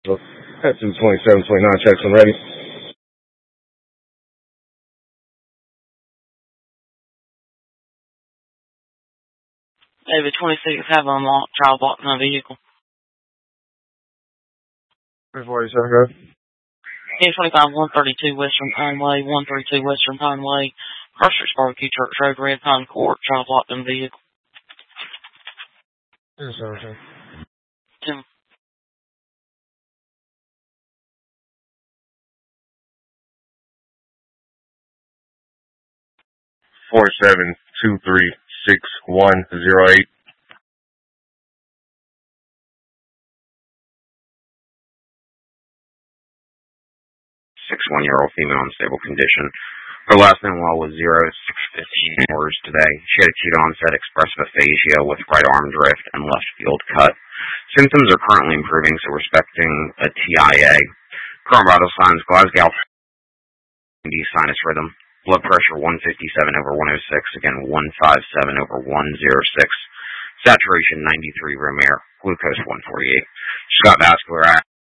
At 227, 29 checks and ready. David 26 have unlocked child block my vehicle. 347, go. 1025, 132 Western Pine Way, 132 Western Pine Way, Crushers Barbecue Church Road, Red Pine Court, child blocked in vehicle. Yes, sir. 47236108. 61-year-old female in stable condition. Her last known well was 0615 hours today. She had acute onset expressive aphasia with right arm drift and left field cut. Symptoms are currently improving, so we're expecting a TIA. Current vital signs: Glasgow sinus rhythm, blood pressure 157/106, again 157/106, saturation 93 room air, glucose 148. She's got vascular